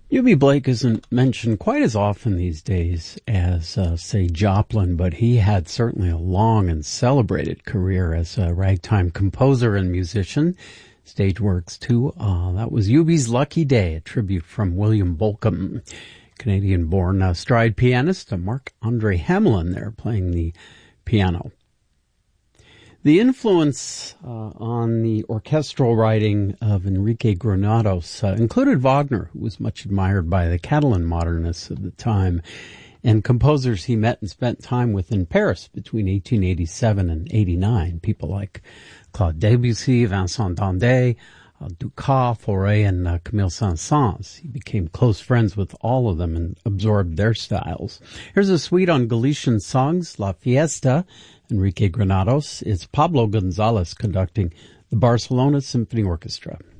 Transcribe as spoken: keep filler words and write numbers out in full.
Eubie Blake isn't mentioned quite as often these days as, uh, say, Joplin, but he had certainly a long and celebrated career as a ragtime composer and musician. Stage works, too. Uh, that was Eubie's Lucky Day, a tribute from William Bolcom, Canadian-born uh, stride pianist, uh, Marc-Andre Hamelin there playing the piano. The influence uh, on the orchestral writing of Enrique Granados uh, included Wagner, who was much admired by the Catalan modernists of the time, and composers he met and spent time with in Paris between eighteen eighty-seven and eighty-nine, people like Claude Debussy, Vincent Dandé, uh, Dukas, Fauré, and uh, Camille Saint-Saëns. He became close friends with all of them and absorbed their styles. Here's a suite on Galician songs, La Fiesta, Enrique Granados. It's Pablo González conducting the Barcelona Symphony Orchestra.